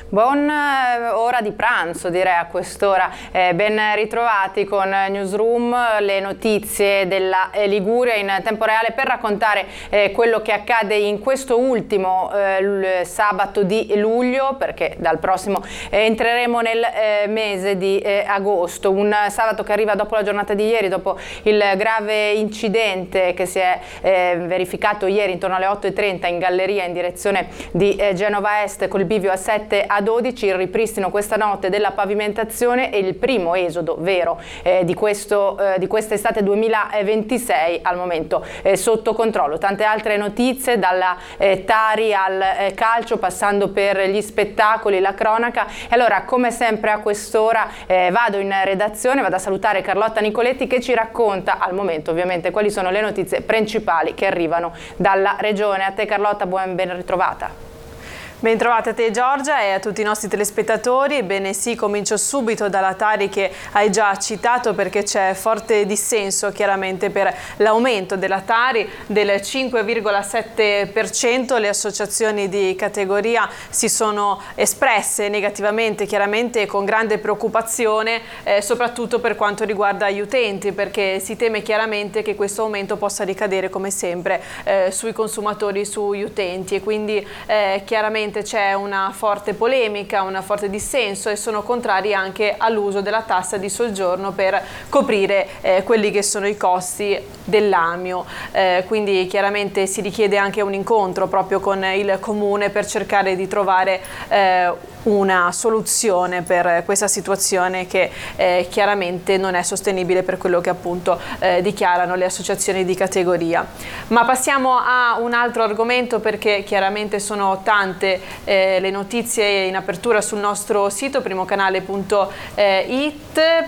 Buon ora di pranzo, direi a quest'ora. Ben ritrovati con Newsroom, le notizie della Liguria in tempo reale per raccontare quello che accade in questo ultimo sabato di luglio, perché dal prossimo entreremo nel mese di agosto. Un sabato che arriva dopo la giornata di ieri, dopo il grave incidente che si è verificato ieri intorno alle 8:30 in galleria in direzione di Genova Est col bivio a 7 a 12, il ripristino questa notte della pavimentazione e il primo esodo vero di quest'estate 2026 al momento sotto controllo. Tante altre notizie, dalla Tari al calcio, passando per gli spettacoli, la cronaca. E allora, come sempre a quest'ora vado in redazione, vado a salutare Carlotta Nicoletti che ci racconta al momento ovviamente quali sono le notizie principali che arrivano dalla regione. A te Carlotta, ben ritrovata. Ben trovata a te Giorgia e a tutti i nostri telespettatori. Ebbene sì, comincio subito dalla Tari che hai già citato, perché c'è forte dissenso chiaramente per l'aumento della Tari del 5,7%. Le associazioni di categoria si sono espresse negativamente chiaramente e con grande preoccupazione, soprattutto per quanto riguarda gli utenti, perché si teme chiaramente che questo aumento possa ricadere come sempre sui consumatori, sugli utenti, e quindi chiaramente c'è una forte polemica, un forte dissenso, e sono contrari anche all'uso della tassa di soggiorno per coprire quelli che sono i costi dell'AMIO. Quindi chiaramente si richiede anche un incontro proprio con il Comune per cercare di trovare una soluzione per questa situazione che chiaramente non è sostenibile per quello che appunto dichiarano le associazioni di categoria. Ma passiamo a un altro argomento, perché chiaramente sono tante le notizie in apertura sul nostro sito primocanale.it.